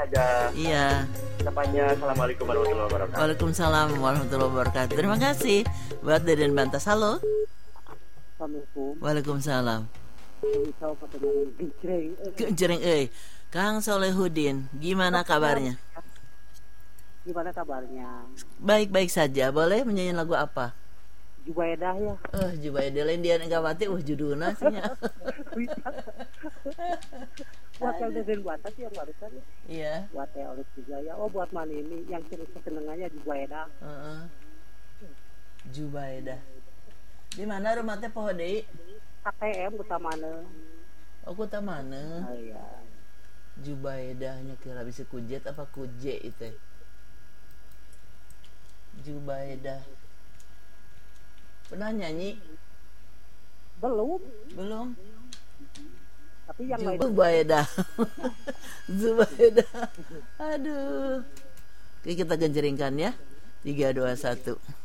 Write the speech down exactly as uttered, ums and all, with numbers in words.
Aja. Iya. Ucapannya Assalamualaikum warahmatullahi wabarakatuh. Waalaikumsalam warahmatullahi wabarakatuh. Terima kasih buat Deden Bantas. Halo. Assalamualaikum. Waalaikumsalam. Misal pertanyaan gejreng. Gejreng euy. Kang Solehudin, gimana kabarnya? Gimana kabarnya? Baik-baik saja. Boleh menyanyi lagu apa? Jubaidah ya. Eh, Jubaidah lain dia enggak mati uh judulna nya. Buat yang Deden Bantas yang barusan ya. Iya. Buat Teh Olis juga ya. Oh buat Manini yang cerita kesenangannya Jubaidah. Heeh. Jubaidah. Di mana rumah teh poho deui? K T M utamana. Oh, kuta mana? Oh iya. Jubaidahnya kira bisa kujet apa kuje itu? Jubaidah. Pernah nyanyi? Belum. Belum. Tapi yang lain. Jubaidah. Jubaidah. Aduh. Oke, kita genjeringkan ya. tiga dua satu